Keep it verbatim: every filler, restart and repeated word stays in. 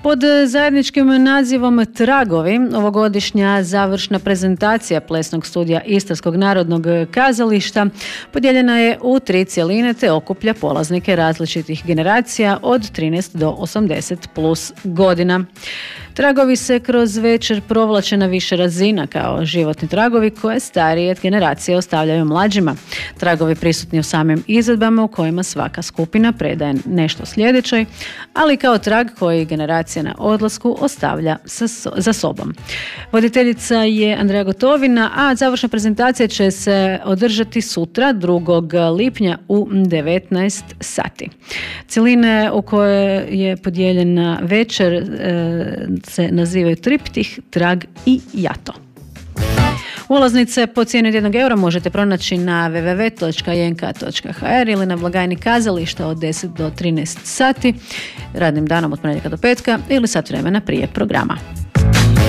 Pod zajedničkim nazivom Tragovi, ovogodišnja završna prezentacija plesnog studija Istarskog narodnog kazališta podijeljena je u tri cjeline te okuplja polaznike različitih generacija od trinaest do osamdeset plus godina. Tragovi se kroz večer provlače na više razina kao životni tragovi koje starije generacije ostavljaju mlađima. Tragovi prisutni u samim izvedbama u kojima svaka skupina predaje nešto sljedećoj, ali kao trag koji generacija na odlasku ostavlja za sobom. Voditeljica je Andreja Gotovina, a završna prezentacija će se održati sutra drugog lipnja u devetnaest sati. Cjeline u kojoj je podijeljena večer e, se nazivaju Triptih, Trag i Jato. Ulaznice po cijeni od jednog eura možete pronaći na w w w točka j n k točka h r ili na blagajni kazališta od deset do trinaest sati, radnim danom od ponedjeljka do petka ili sat vremena prije programa.